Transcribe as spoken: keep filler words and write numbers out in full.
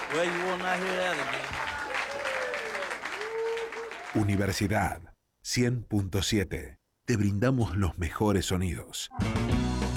Well, you will not hear that again. Universidad cien punto siete. Te brindamos los mejores sonidos.